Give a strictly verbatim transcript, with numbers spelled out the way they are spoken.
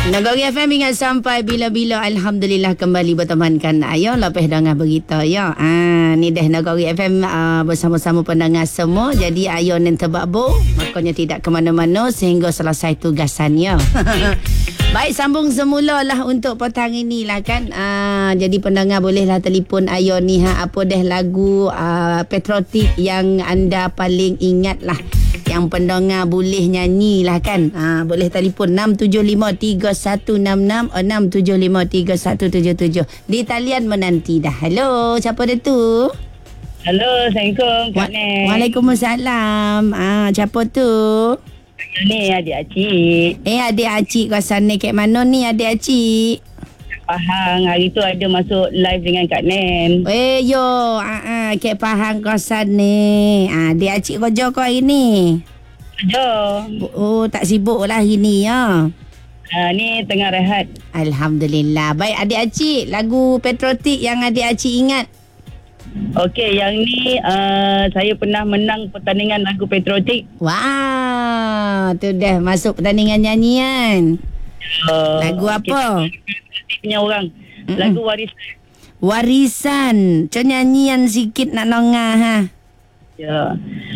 Nagori F M ingat sampai bila-bila. Alhamdulillah kembali bertemankan ayo lepas dengar berita ya. Ah ni dah Nagori F M uh, bersama-sama pendengar semua. Jadi ayo nan terbabo makanya tidak ke mana-mana sehingga selesai tugasannya. Baik, sambung semula lah untuk petang ini lah kan. Ah, jadi pendengar bolehlah telefon ayo ni ha, apa dah lagu uh, patriotik yang anda paling ingat lah. Yang pendengar boleh nyanyi lah kan. Ah, boleh telefon enam tujuh lima tiga satu enam enam enam tujuh lima tiga satu tujuh tujuh. Di talian menanti dah. Hello, siapa dia tu? Halo, Assalamualaikum Kak Wa- Nek. Waalaikumsalam. Ah, siapa tu? Ni adik acik. Eh, adik acik kawasan ni kat mana ni adik acik? Pahang hari tu ada masuk live dengan Kak Nen. Eh, yo, ah, ah, kat Pahang kawasan ni. Ah, adik acik kerja kau hari ni? Kerja. Oh, tak sibuk lah hari ni ya? Ha, ni tengah rehat. Alhamdulillah. Baik, adik acik, lagu patriotik yang adik acik ingat? Okey, yang ni uh, saya pernah menang pertandingan lagu patriotik. Wah, tu dah masuk pertandingan nyanyian. Uh, Lagu apa? Kita punya orang. Mm-mm. Lagu Warisan. Warisan. Cuma nyanyian sikit nak nongah ha. Ya.